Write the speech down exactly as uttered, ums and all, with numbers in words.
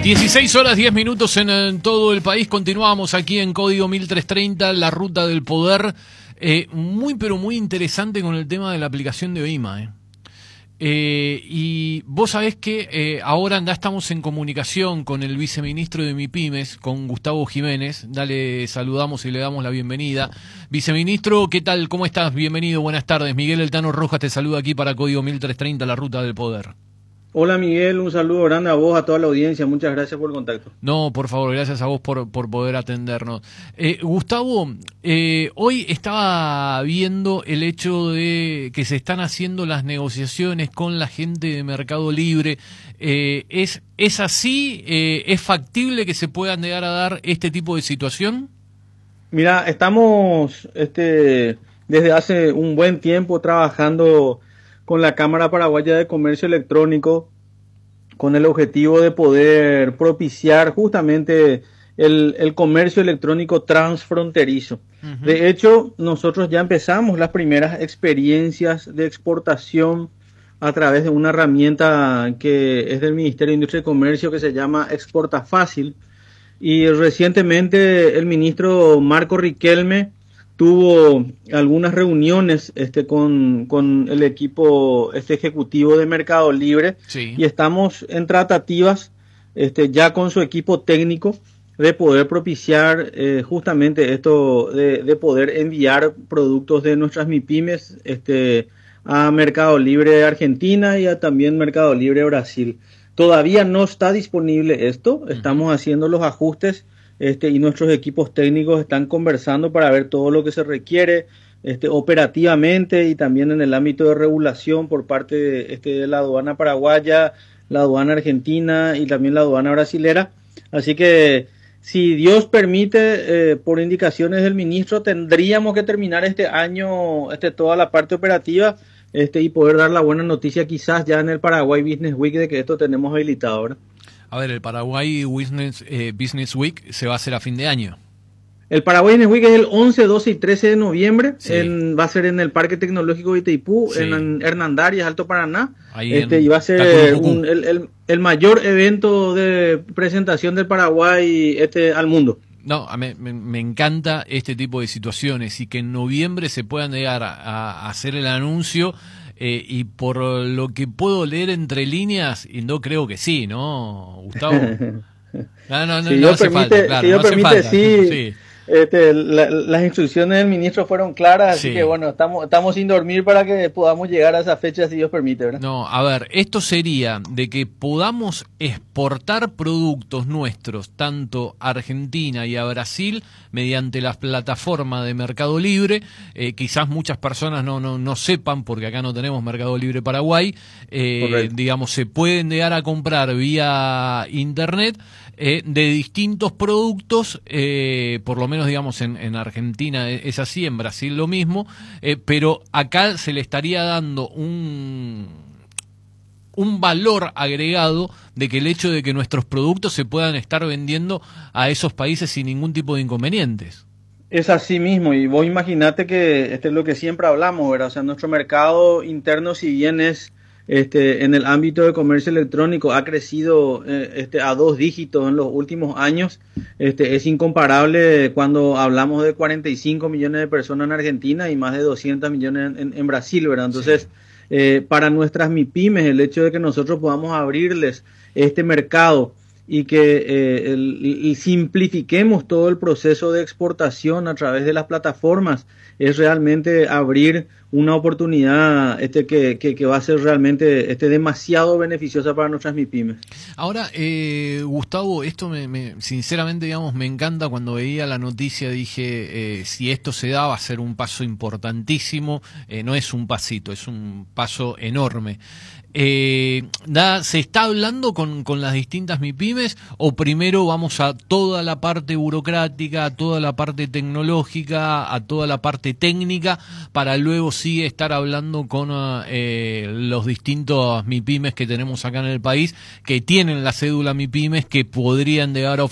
dieciséis horas diez minutos en, en todo el país. Continuamos aquí en Código mil trescientos treinta, la ruta del poder. Eh, muy, pero muy interesante con el tema de la aplicación de OIMA. Eh. Eh, y vos sabés que eh, ahora ya estamos en comunicación con el viceministro de MIPYMES, con Gustavo Jiménez. Dale, saludamos y le damos la bienvenida. Viceministro, ¿qué tal? ¿Cómo estás? Bienvenido, buenas tardes. Miguel Eltano Rojas te saluda aquí para Código mil trescientos treinta, la ruta del poder. Hola Miguel, un saludo grande a vos, a toda la audiencia, muchas gracias por el contacto. No, por favor, gracias a vos por, por poder atendernos. Eh, Gustavo, eh, hoy estaba viendo el hecho de que se están haciendo las negociaciones con la gente de Mercado Libre. Eh, ¿es, ¿Es así? Eh, ¿Es factible que se puedan llegar a dar este tipo de situación? Mira, estamos este, desde hace un buen tiempo trabajando con la Cámara Paraguaya de Comercio Electrónico con el objetivo de poder propiciar justamente el, el comercio electrónico transfronterizo. Uh-huh. De hecho, nosotros ya empezamos las primeras experiencias de exportación a través de una herramienta que es del Ministerio de Industria y Comercio que se llama Exporta Fácil, y recientemente el ministro Marco Riquelme tuvo algunas reuniones este, con, con el equipo este, ejecutivo de Mercado Libre, sí. Y estamos en tratativas este, ya con su equipo técnico de poder propiciar eh, justamente esto de, de poder enviar productos de nuestras MIPYMES este, a Mercado Libre Argentina y a también Mercado Libre Brasil. Todavía no está disponible esto, estamos uh-huh. haciendo los ajustes. Este, y nuestros equipos técnicos están conversando para ver todo lo que se requiere este, operativamente y también en el ámbito de regulación por parte de, este, de la aduana paraguaya, la aduana argentina y también la aduana brasilera. Así que si Dios permite, eh, por indicaciones del ministro, tendríamos que terminar este año este, toda la parte operativa este, y poder dar la buena noticia quizás ya en el Paraguay Business Week de que esto tenemos habilitado ahora. A ver, el Paraguay Business, eh, Business Week se va a hacer a fin de año. El Paraguay Business Week es el once, doce y trece de noviembre. Sí. En, va a ser en el Parque Tecnológico de Itaipú, sí. en Hernandarias, Alto Paraná. Ahí este, en, y va a ser un, el, el, el mayor evento de presentación del Paraguay este, al mundo. No, me, me, me encanta este tipo de situaciones y que en noviembre se puedan llegar a, a hacer el anuncio. Eh, y por lo que puedo leer entre líneas, y no creo que sí, ¿no, Gustavo? No, no, no, si no hace permite, falta, claro, si Dios no permite, hace falta. Sí, sí. Este, la, las instrucciones del ministro fueron claras, sí. Así que bueno, estamos, estamos sin dormir para que podamos llegar a esa fecha, si Dios permite, ¿verdad? No, a ver, esto sería de que podamos exportar productos nuestros, tanto a Argentina y a Brasil, mediante las plataformas de Mercado Libre. Eh, quizás muchas personas no, no, no sepan, porque acá no tenemos Mercado Libre Paraguay, eh, digamos, se pueden llegar a comprar vía internet eh, de distintos productos, eh, por lo menos digamos en, en Argentina es así, en Brasil lo mismo, eh, pero acá se le estaría dando un, un valor agregado de que el hecho de que nuestros productos se puedan estar vendiendo a esos países sin ningún tipo de inconvenientes. Es así mismo, y vos imaginate que este es lo que siempre hablamos, ¿verdad? O sea, nuestro mercado interno, si bien es Este, en el ámbito de comercio electrónico ha crecido eh, este, a dos dígitos en los últimos años, este, es incomparable cuando hablamos de cuarenta y cinco millones de personas en Argentina y más de doscientos millones en, en, en Brasil, ¿verdad? Entonces, sí. eh, para nuestras MIPYMES, el hecho de que nosotros podamos abrirles este mercado y que eh, el, el simplifiquemos todo el proceso de exportación a través de las plataformas, es realmente abrir una oportunidad este que, que, que va a ser realmente este demasiado beneficiosa para nuestras MIPYMES. Ahora, eh, Gustavo, esto me, me, sinceramente, digamos, me encanta. Cuando veía la noticia dije, eh, si esto se da va a ser un paso importantísimo, eh, no es un pasito, es un paso enorme. Eh, da, ¿Se está hablando con, con las distintas MIPYMES o primero vamos a toda la parte burocrática, a toda la parte tecnológica, a toda la parte técnica, para luego sí estar hablando con eh, los distintos MIPYMES que tenemos acá en el país, que tienen la cédula MIPYMES, que podrían llegar a